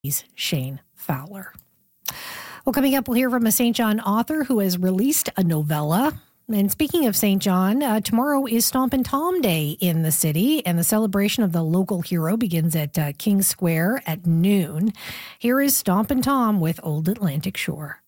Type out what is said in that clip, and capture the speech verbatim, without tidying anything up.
Shane Fowler. Well, coming up, we'll hear from a Saint John author who has released a novella. And speaking of Saint John, uh, tomorrow is Stompin' Tom Day in the city, and the celebration of the local hero begins at uh, King Square at noon. Here is Stompin' Tom with Old Atlantic Shore.